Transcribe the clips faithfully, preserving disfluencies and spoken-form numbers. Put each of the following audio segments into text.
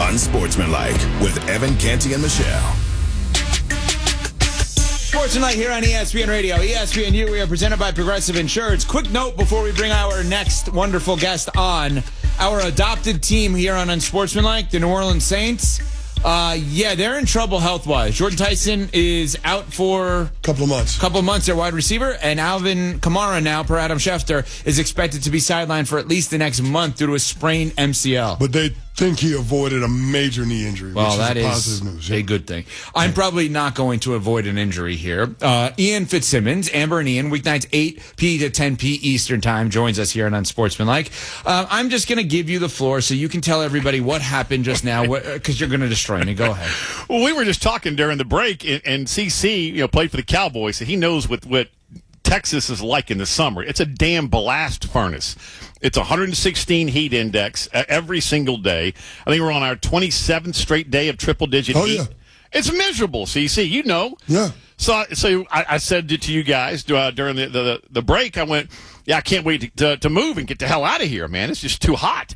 Unsportsmanlike with Evan Canty and Michelle. Sportsmanlike here on E S P N Radio. E S P N U, we are presented by Progressive Insurance. Quick note before we bring our next wonderful guest on. Our adopted team here on Unsportsmanlike, the New Orleans Saints. Uh, yeah, they're in trouble health-wise. Jordan Tyson is out for a couple of months. Couple of months, their wide receiver, and Alvin Kamara now, per Adam Schefter, is expected to be sidelined for at least the next month due to a sprained M C L. But they think he avoided a major knee injury, well, which that is is positive news. Yeah. a good thing. I'm probably not going to avoid an injury here. Uh, Ian Fitzsimmons, Amber and Ian, weeknights eight p to ten p Eastern Time, joins us here on Unsportsmanlike. Uh, I'm just going to give you the floor so you can tell everybody what happened just now, because you're going to destroy me. Go ahead. Well, we were just talking during the break, and, and C C, you know, played for the Cowboys, so he knows what, what Texas is like in the summer. It's a damn blast furnace. It's one hundred sixteen heat index every single day. I think we're on our twenty-seventh straight day of triple-digit oh, heat. Yeah. It's miserable, C C. You know. Yeah. So, so I, I said to you guys uh, during the, the the break, I went, yeah, I can't wait to, to, to move and get the hell out of here, man. It's just too hot.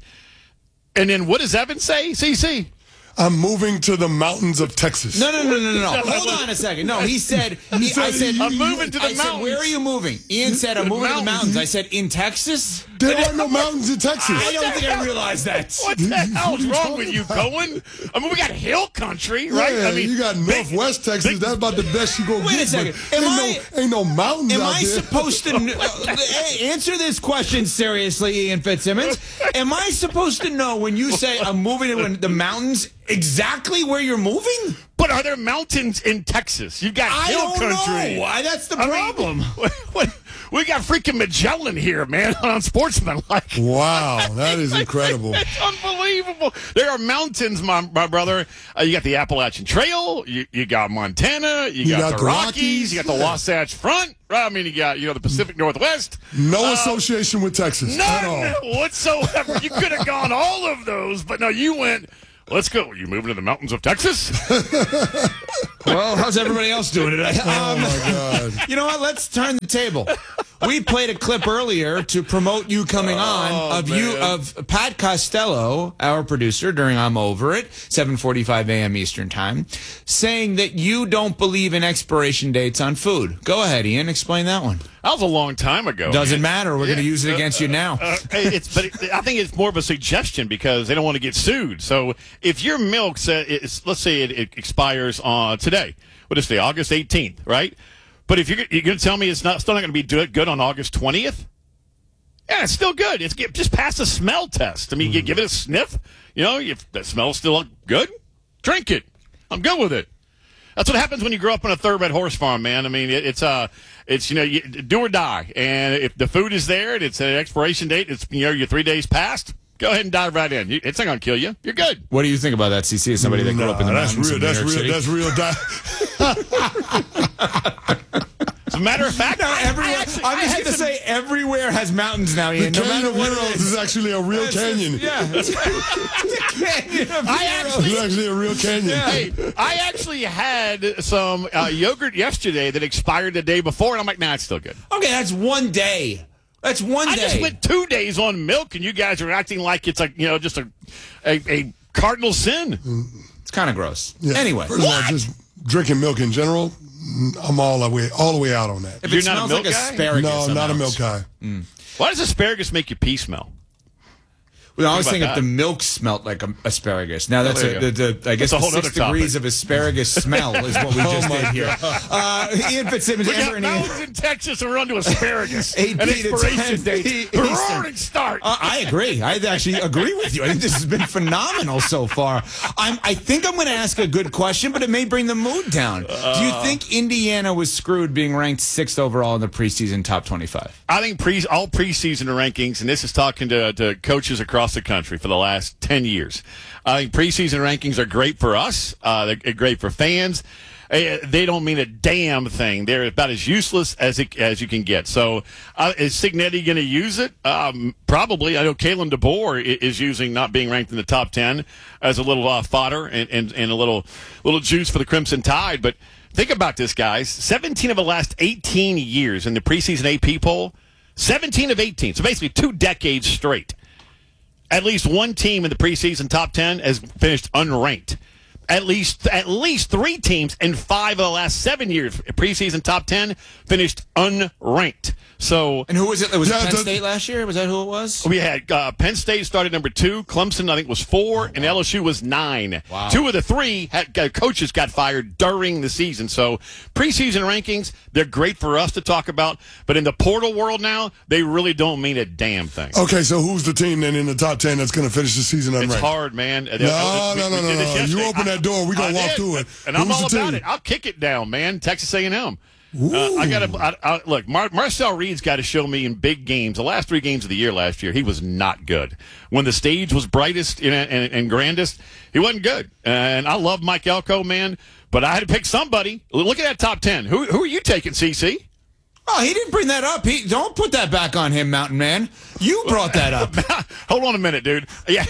And then what does Evan say, C C? I'm moving to the mountains of Texas. No, no, no, no, no, no. Hold on a second. No, he said, he, I said, I'm moving to the I mountains. said, where are you moving? Ian said, I'm The moving mountains. to the mountains. I said, in Texas? There are no mountains in Texas. I don't think I realized that. What the hell's you wrong talking with you, about? Cohen? I mean, we got hill country, right? Yeah, I mean, you got big- Northwest Texas. big- That's about the best you gonna Wait get. a second. but Am ain't, I- no, ain't no mountains Am out I there. supposed to kn- uh, hey, answer this question seriously, Ian Fitzsimmons? Am I supposed to know when you say I'm moving to the mountains exactly where you're moving? But are there mountains in Texas? You got I hill don't country. know. Why? That's the I mean, problem. what- we got freaking Magellan here, man, on Sportsmanlike. Wow, that is incredible. It's unbelievable. There are mountains, my, my brother. Uh, you got the Appalachian Trail. You, you got Montana. You, You got, got the the Rockies. Rockies. You got the Wasatch Front. Right? I mean, you got you know the Pacific Northwest. No Uh, association with Texas at all. None whatsoever. You could have gone all of those, but no, you went. Let's go. You moving to the mountains of Texas? Well, how's everybody else doing today? Oh Um, my God. You know what? Let's turn the table. We played a clip earlier to promote you coming on of you man. of Pat Costello, our producer, during I'm Over It, seven forty-five a.m. Eastern Time, saying that you don't believe in expiration dates on food. Go ahead, Ian. Explain that one. That was a long time ago. Doesn't man. matter. We're going to use it against you now. Uh, it's, but it, I think it's more of a suggestion because they don't want to get sued. So if your milk, sa- it's, let's say it, it expires on today, what is it, August eighteenth, right? But if you're, you're going to tell me it's not still not going to be do- good on August twentieth, yeah, it's still good. It's get, just pass a smell test. I mean, you give it a sniff. You know, if the smell's still good, drink it. I'm good with it. That's what happens when you grow up on a thoroughbred horse farm, man. I mean, it, it's uh, it's you know, you, do or die. And if the food is there and it's an expiration date, it's you know, you're three days past. Go ahead and dive right in. You, it's not going to kill you. You're good. What do you think about that, C C, as somebody that grew up in the Nah, that's mountains real. of New That's York real. City? That's real. Di- As a matter of fact, No, I- I everywhere, actually- I'm I just had going to some- say everywhere has mountains now, Ian. the No Canyon matter of what Heroes it is is. actually a real It's- canyon. Yeah. It's the Canyon of I Heroes. actually- It's actually a real canyon. Hey, I actually had some uh, yogurt yesterday that expired the day before, and I'm like, nah, it's still good. Okay, that's one day. That's one I day. just went two days on milk, and you guys are acting like it's like you know just a a, a cardinal sin. It's kind of gross. Yeah. Anyway. First of all, just drinking milk in general, I'm all the way all the way out on that. If You're it not a smells milk like guy? asparagus, No, I'm not a out. milk guy. Why does asparagus make your pee smell? Well, I was Think thinking about if the that. milk smelt like um, asparagus. Now that's there a, you the, the I guess That's a the whole six other topic. degrees of asparagus smell is what we just my did here. Uh, Ian Fitzsimmons, We Amber got and Ian. mountains in Texas and we're on to asparagus. eight An p to expiration ten p date. Eastern. Roaring start. Uh, I agree. I actually agree with you. I think this has been phenomenal so far. I'm, I think I'm going to ask a good question, but it may bring the mood down. Uh, Do you think Indiana was screwed being ranked sixth overall in the preseason top twenty-five? I think pre all preseason rankings, and this is talking to, to coaches across the country for the last ten years. I think preseason rankings are great for us. Uh, they're great for fans. Uh, They don't mean a damn thing. They're about as useless as it, as you can get. So, uh, is Signetti going to use it? Um, probably. I know Kalen DeBoer i- is using not being ranked in the top ten as a little uh, fodder and, and, and a little little juice for the Crimson Tide. But think about this, guys. seventeen of the last eighteen years in the preseason A P poll, seventeen of eighteen. So basically two decades straight. at least one team in the preseason top ten has finished unranked. At least at least three teams in five of the last seven years, preseason top ten, finished unranked. So, and who was it? It was Yeah, Penn the- State last year? Was that who it was? we had uh, Penn State started number two. Clemson, I think, was four, and L S U was nine. Wow. Two of the three had, uh, coaches got fired during the season. So preseason rankings, they're great for us to talk about, but in the portal world now, they really don't mean a damn thing. Okay, so who's the team then in the top ten that's going to finish the season unranked? It's hard, man. No, no, no, no, no. You open that door, we gonna I walk did, through it. and I'm Who's all the about team? it. I'll kick it down, man. Texas A and M. Uh, I got to look. Mar- Marcel Reed's got to show me in big games. The last three games of the year last year, he was not good. When the stage was brightest and, and, and grandest, he wasn't good. And I love Mike Elko, man, but I had to pick somebody. Look at that top ten. Who who are you taking, C C? Oh, he didn't bring that up. He don't put that back on him, Mountain Man. You brought that up. Hold on a minute, dude. Yeah,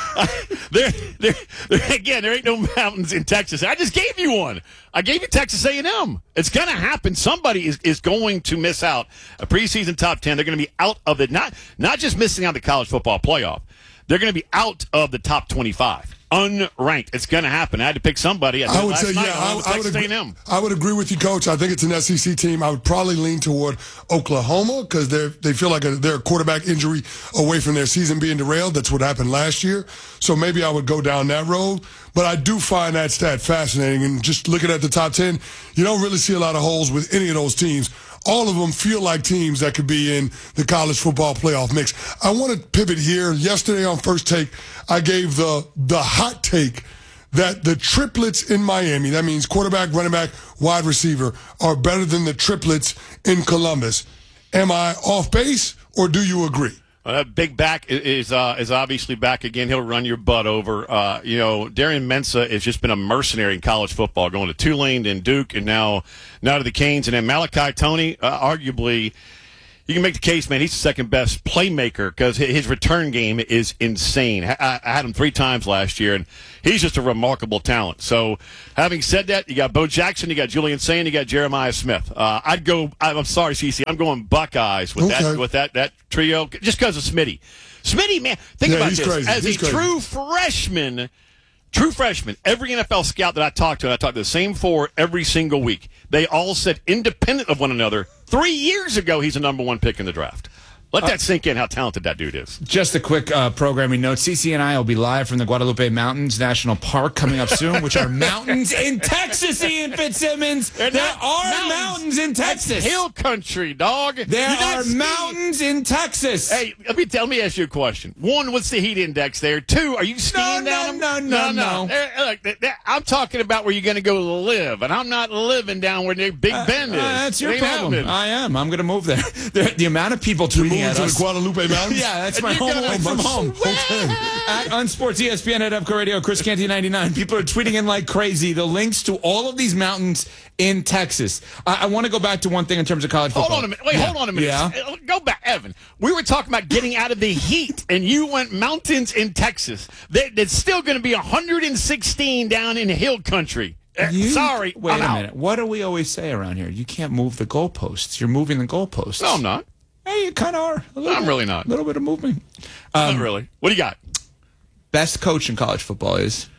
there, there, there, again, there ain't no mountains in Texas. I just gave you one. I gave you Texas A and M. It's going to happen. Somebody is, is going to miss out a preseason top ten. They're going to be out of it. Not not just missing out the college football playoff. They're going to be out of the top twenty-five. Unranked. It's going to happen. I had to pick somebody. I, I would last say, night, yeah, I, I, was I, would Texas agree, A and M. I would agree with you, Coach. I think it's an S E C team. I would probably lean toward Oklahoma because they they feel like a, they're a quarterback injury away from their season being derailed. That's what happened last year. So maybe I would go down that road. But I do find that stat fascinating. And just looking at the top ten, you don't really see a lot of holes with any of those teams. All of them feel like teams that could be in the college football playoff mix. I want to pivot here. Yesterday on First Take, I gave the the hot take that the triplets in Miami, that means quarterback, running back, wide receiver, are better than the triplets in Columbus. Am I off base, or do you agree? Uh, big back is uh, is obviously back again. He'll run your butt over. Uh, you know, Darian Mensah has just been a mercenary in college football, going to Tulane and Duke, and now now to the Canes. And then Malachi Toney, uh, arguably, you can make the case, man, he's the second best playmaker because his return game is insane. I, I had him three times last year, and he's just a remarkable talent. So, having said that, you got Bo Jackson, you got Julian Sain, you got Jeremiah Smith. Uh, I'd go. I'm sorry, C C. I'm going Buckeyes with Okay. that with that that trio just because of Smitty. Smitty, man, think Yeah, about he's this crazy. as He's a crazy. true freshman. True freshman. Every N F L scout that I talked to, and I talked to the same four every single week, they all said, independent of one another, three years ago he's a number one pick in the draft. Let that sink in how talented that dude is. Just a quick uh, programming note. C C and I will be live from the Guadalupe Mountains National Park coming up soon, which are mountains in Texas, Ian Fitzsimmons. They're There not are mountains. mountains in Texas. Hill country, dog. There You're not are skiing. mountains in Texas. Hey, let me tell me ask you a question. One, what's the heat index there? Two, are you skiing no, down them? no, no, no. There- Look, there- there- I'm talking about where you're going to go live, and I'm not living down where the Big Bend is. Uh, that's It your ain't problem. happening. I am. I'm going to move there. The, the amount of people tweeting Moving at to us. the Guadalupe Mountains? Yeah, that's And my you home gotta- away from home. Okay. At Unsports E S P N at Epco Radio, Chris Canty ninety-nine. People are tweeting in like crazy the links to all of these mountains in Texas. I, I want to go back to one thing in terms of college football. Hold on a minute. Wait, Yeah. hold on a minute. Yeah. Uh, Go back, Evan. We were talking about getting out of the heat, and you went mountains in Texas. There- There's still going to be one hundred sixteen down in hill country. Uh, You- Sorry. Wait I'm a out. minute. What do we always say around here? You can't move the goalposts. You're moving the goalposts. No, I'm not. Hey, you kind of are. A little I'm bit. really not. A little bit of movement. not really. What do you got? Best coach in college football is?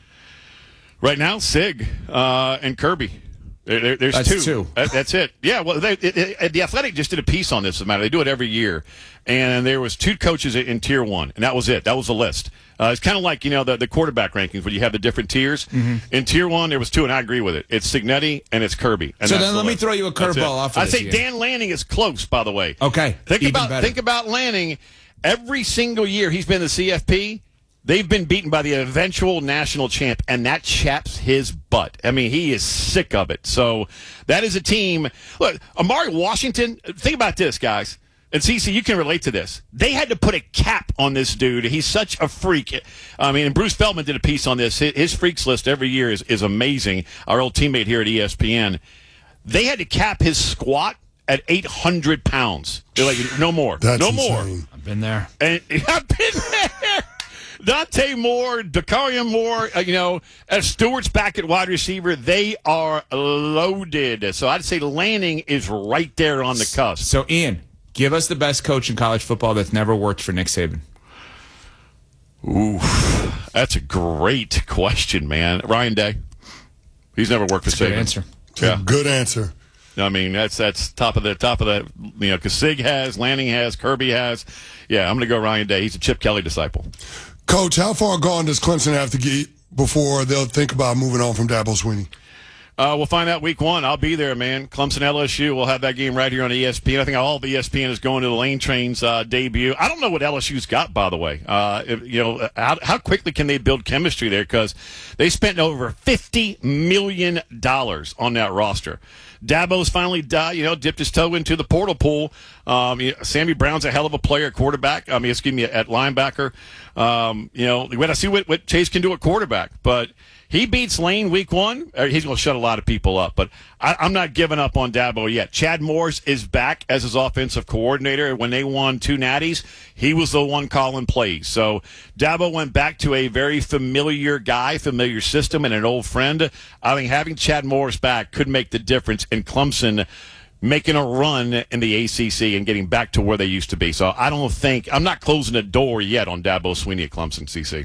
Right now, Sig uh, and Kirby. There, there, there's That's two. two. That, that's it. Yeah. Well, they, it, it, the Athletic just did a piece on this. As a matter, they do it every year, and there was two coaches in, in tier one, and that was it. That was the list. Uh, it's kind of like you know the, the quarterback rankings where you have the different tiers. Mm-hmm. In tier one, there was two, and I agree with it. It's Signetti and it's Kirby. And So that's then the let me list. throw you a That's it. curveball off of I this, say Ian. Dan Lanning is close. By the way. Okay, Think even about better. think about Lanning. Every single year he's been the C F P. They've been beaten by the eventual national champ, and that chaps his butt. I mean, he is sick of it. So that is a team. Look, Amari Washington, think about this, guys. And Cece, you can relate to this. They had to put a cap on this dude. He's such a freak. I mean, and Bruce Feldman did a piece on this. His, his freaks list every year is, is amazing. Our old teammate here at E S P N. They had to cap his squat at eight hundred pounds. They're like, no more. That's no more. insane. I've been there. And I've been there. Dante Moore, Dakarian Moore, uh, you know, uh, Stewart's back at wide receiver. They are loaded. So I'd say Lanning is right there on the cusp. So, Ian, give us the best coach in college football that's never worked for Nick Saban. Ooh, that's a great question, man. Ryan Day. He's never worked for That's a good Saban. answer. Yeah. Good answer. I mean, that's that's top of the top of the, you know, because Sig has, Lanning has, Kirby has. Yeah, I'm going to go Ryan Day. He's a Chip Kelly disciple. Coach, how far gone does Clemson have to get before they'll think about moving on from Dabo Swinney? Uh, we'll find out week one. I'll be there, man. Clemson L S U. We'll have that game right here on E S P N. I think all of E S P N is going to the Lane Train's uh, debut. I don't know what L S U's got, by the way. Uh, if, you know, how, how quickly can they build chemistry there? Because they spent over fifty million dollars on that roster. Dabo's finally, uh, you know, dipped his toe into the portal pool. Um, you know, Sammy Brown's a hell of a player at quarterback. I mean, excuse me, at linebacker. Um, you know, we got to see what, what Chase can do at quarterback. But he beats Lane week one. He's going to shut a lot of people up. But I, I'm not giving up on Dabo yet. Chad Morris is back as his offensive coordinator. When they won two natties, he was the one calling plays. So Dabo went back to a very familiar guy, familiar system, and an old friend. I think having Chad Morris back could make the difference in Clemson making a run in the A C C and getting back to where they used to be. So I don't think – I'm not closing the door yet on Dabo Swinney at Clemson, C C.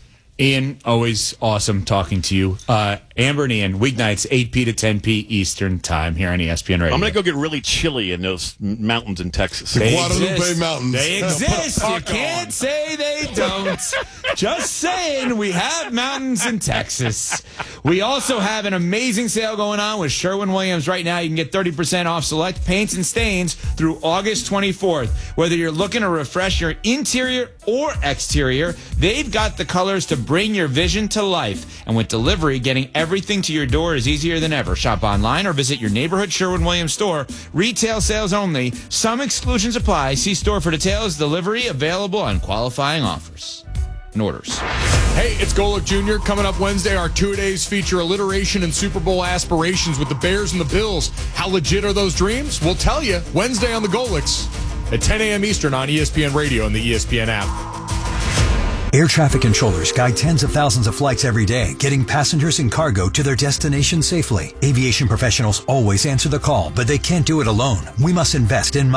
Ian, always awesome talking to you. Uh, Amber and Ian, weeknights, eight p to ten p Eastern time here on E S P N Radio. I'm going to go get really chilly in those mountains in Texas. The They Guadalupe exist. Mountains. They exist. You on. can't say they don't. Just saying, we have mountains in Texas. We also have an amazing sale going on with Sherwin-Williams right now. You can get thirty percent off select paints and stains through August twenty-fourth. Whether you're looking to refresh your interior or exterior, they've got the colors to bring your vision to life. And with delivery, getting everything to your door is easier than ever. Shop online or visit your neighborhood Sherwin-Williams store. Retail sales only. Some exclusions apply. See store for details. Delivery available on qualifying offers and orders. Hey, it's Golick Junior Coming up Wednesday, our two-a-days feature alliteration and Super Bowl aspirations with the Bears and the Bills. How legit are those dreams? We'll tell you Wednesday on the Golicks at ten a.m. Eastern on E S P N Radio and the E S P N app. Air traffic controllers guide tens of thousands of flights every day, getting passengers and cargo to their destination safely. Aviation professionals always answer the call, but they can't do it alone. We must invest in